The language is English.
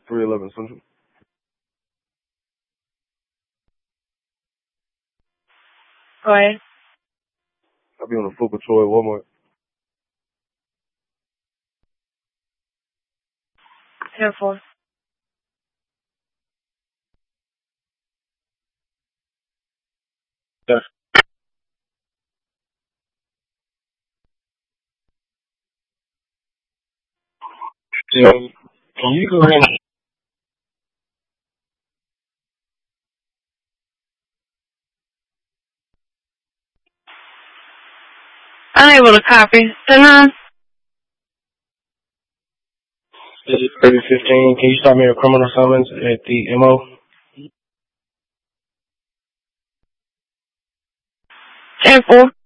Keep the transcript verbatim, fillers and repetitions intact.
three eleven Central. Go ahead. I'll be on a foot patrol at Walmart. ten four. Yes. Yeah. Can you go ahead and Unable to copy. Then, This is thirty fifteen. Can you stop me a criminal summons at the M O? ten four.